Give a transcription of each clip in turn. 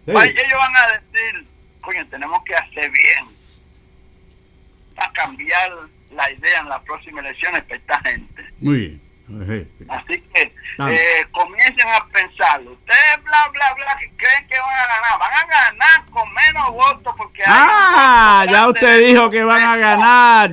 Sí. Ahí ellos van a decir, coño, tenemos que hacer bien para cambiar la idea en las próximas elecciones para esta gente. Muy bien. Así que comiencen a pensarlo. Ustedes bla bla bla que creen que van a ganar con menos votos porque ya usted dijo que van a ganar,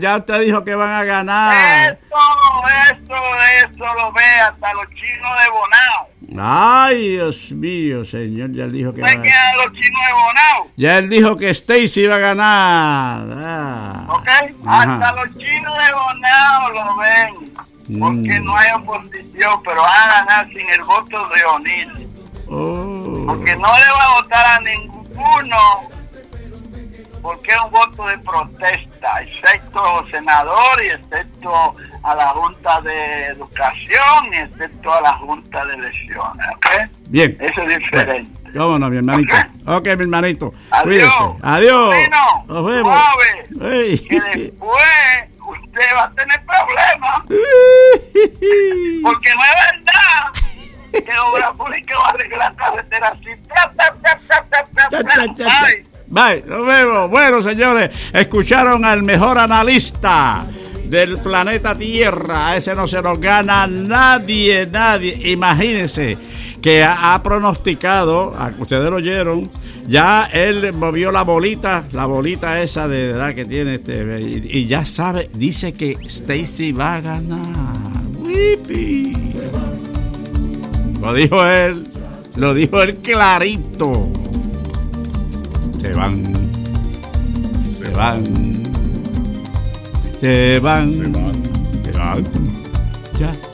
eso lo ve hasta los chinos de Bonao. Ay, Dios mío, señor, ya él dijo que va a ganar. Los chinos de Bonao. Ya él dijo que Stacy iba a ganar. ¿Ok? Hasta los chinos de Bonao lo ven. Porque no hay oposición, pero van a ganar sin el voto de O'Neill. Porque no le va a votar a ninguno, porque es un voto de protesta, excepto senador y excepto a la Junta de Educación y excepto a la Junta de Elecciones. ¿Ok? Bien. Eso es diferente. Bueno, cómo no, mi hermanito. Ok, mi hermanito. Adiós. Cuídese. Adiós. Bueno, nos vemos. Suave, que después usted va a tener problemas. Porque no es verdad que Obra Pública va a arreglar carretera así. Bye, nos vemos. Bueno, señores, escucharon al mejor analista del planeta Tierra. A ese no se nos gana nadie. Imagínense que ha pronosticado, ustedes lo oyeron, ya él movió la bolita esa de edad que tiene y ya sabe, dice que Stacy va a ganar. ¡Wipi! Lo dijo él clarito. Se van. Ya.